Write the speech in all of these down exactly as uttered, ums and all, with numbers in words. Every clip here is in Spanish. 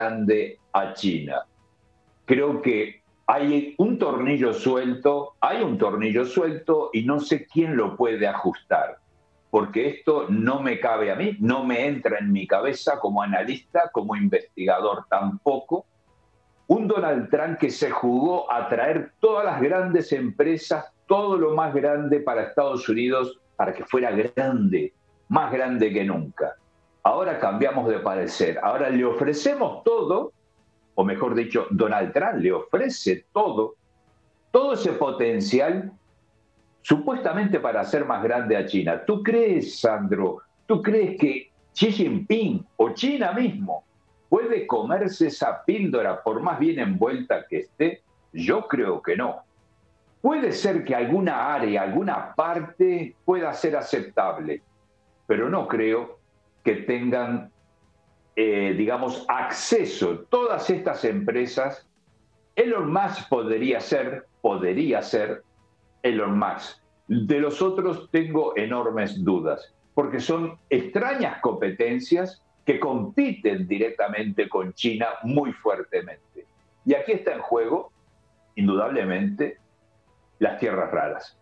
grande a China. Creo que hay un tornillo suelto, hay un tornillo suelto y no sé quién lo puede ajustar, porque esto no me cabe a mí, no me entra en mi cabeza como analista, como investigador tampoco. Un Donald Trump que se jugó a traer todas las grandes empresas, todo lo más grande para Estados Unidos, para que fuera grande, más grande que nunca. Ahora cambiamos de parecer, ahora le ofrecemos todo, o mejor dicho, Donald Trump le ofrece todo, todo ese potencial, supuestamente para hacer más grande a China. ¿Tú crees, Sandro, tú crees que Xi Jinping o China mismo puede comerse esa píldora por más bien envuelta que esté? Yo creo que no. Puede ser que alguna área, alguna parte pueda ser aceptable, pero no creo que tengan, eh, digamos, acceso todas estas empresas. Elon Musk podría ser, podría ser Elon Musk. De los otros tengo enormes dudas, porque son extrañas competencias que compiten directamente con China muy fuertemente. Y aquí está en juego, indudablemente, las tierras raras.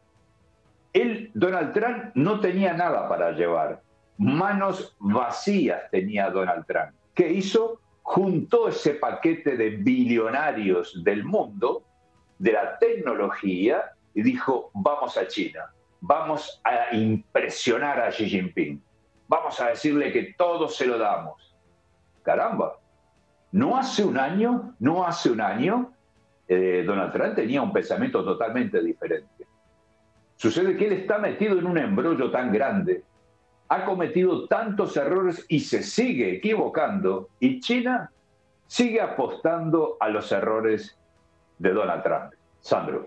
Él, Donald Trump, no tenía nada para llevar. Manos vacías tenía Donald Trump. ¿Qué hizo? Juntó ese paquete de billonarios del mundo, de la tecnología, y dijo, vamos a China, vamos a impresionar a Xi Jinping, vamos a decirle que todo se lo damos. Caramba, no hace un año, no hace un año, eh, Donald Trump tenía un pensamiento totalmente diferente. Sucede que él está metido en un embrollo tan grande, ha cometido tantos errores y se sigue equivocando, y China sigue apostando a los errores de Donald Trump. Sandro.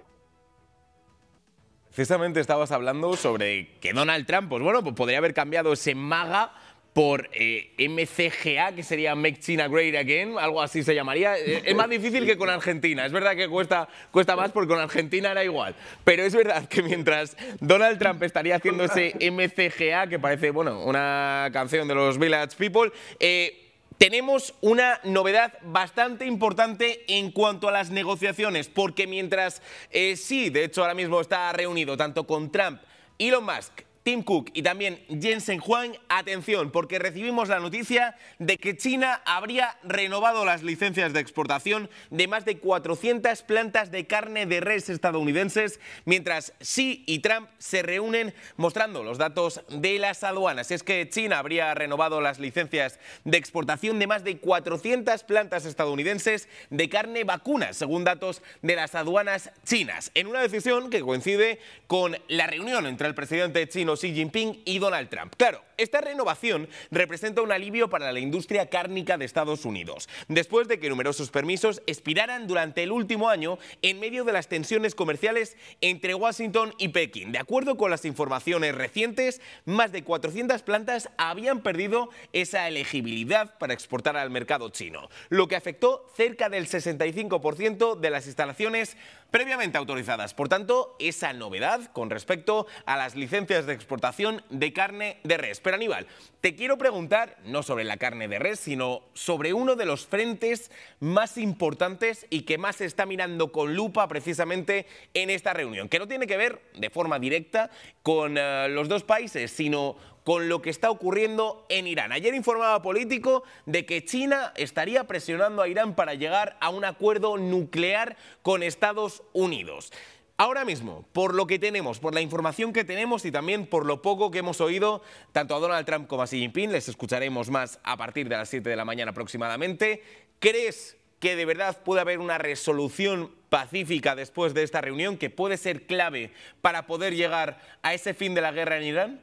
Precisamente estabas hablando sobre que Donald Trump, pues bueno, pues podría haber cambiado ese MAGA por eh, M C G A, que sería Make China Great Again, algo así se llamaría. Es más difícil que con Argentina. Es verdad que cuesta, cuesta más porque con Argentina era igual. Pero es verdad que mientras Donald Trump estaría haciendo ese M C G A, que parece, bueno, una canción de los Village People, eh, tenemos una novedad bastante importante en cuanto a las negociaciones, porque mientras eh, sí, de hecho ahora mismo está reunido tanto con Trump, Elon Musk, Tim Cook y también Jensen Huang, atención, porque recibimos la noticia de que China habría renovado las licencias de exportación de más de cuatrocientas plantas de carne de res estadounidenses, mientras Xi y Trump se reúnen mostrando los datos de las aduanas. Es que China habría renovado las licencias de exportación de más de cuatrocientas plantas estadounidenses de carne vacuna, según datos de las aduanas chinas, en una decisión que coincide con la reunión entre el presidente chino Xi Jinping y Donald Trump. Claro, esta renovación representa un alivio para la industria cárnica de Estados Unidos, después de que numerosos permisos expiraran durante el último año en medio de las tensiones comerciales entre Washington y Pekín. De acuerdo con las informaciones recientes, más de cuatrocientas plantas habían perdido esa elegibilidad para exportar al mercado chino, lo que afectó cerca del sesenta y cinco por ciento de las instalaciones previamente autorizadas. Por tanto, esa novedad con respecto a las licencias de exportación de carne de res. Pero Aníbal, te quiero preguntar no sobre la carne de res, sino sobre uno de los frentes más importantes y que más se está mirando con lupa precisamente en esta reunión, que no tiene que ver de forma directa con uh, los dos países, sino con lo que está ocurriendo en Irán. Ayer informaba Político de que China estaría presionando a Irán para llegar a un acuerdo nuclear con Estados Unidos. Ahora mismo, por lo que tenemos, por la información que tenemos y también por lo poco que hemos oído, tanto a Donald Trump como a Xi Jinping, les escucharemos más a partir de las siete de la mañana aproximadamente, ¿crees que de verdad puede haber una resolución pacífica después de esta reunión que puede ser clave para poder llegar a ese fin de la guerra en Irán?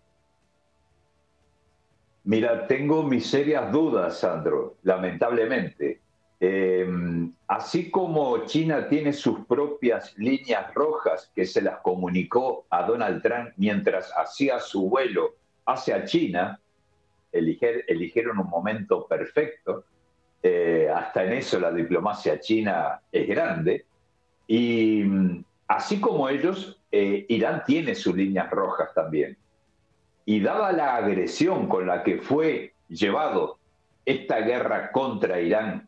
Mira, tengo mis serias dudas, Sandro, lamentablemente. Eh, así como China tiene sus propias líneas rojas que se las comunicó a Donald Trump mientras hacía su vuelo hacia China, eliger, eligieron un momento perfecto, eh, hasta en eso la diplomacia china es grande, y así como ellos, eh, Irán tiene sus líneas rojas también. Y dada la agresión con la que fue llevado esta guerra contra Irán